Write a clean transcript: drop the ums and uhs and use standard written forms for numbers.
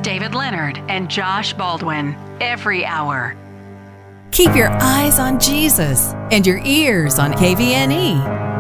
David Leonard and Josh Baldwin, every hour. Keep your eyes on Jesus and your ears on KVNE.